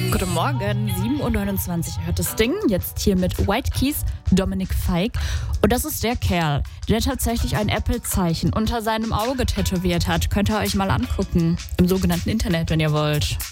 Guten Morgen, 7:29 Uhr hört das Ding. Jetzt hier mit White Keys, Dominic Fike. Und das ist der Kerl, der tatsächlich ein Apple-Zeichen unter seinem Auge tätowiert hat. Könnt ihr euch mal angucken. Im sogenannten Internet, wenn ihr wollt.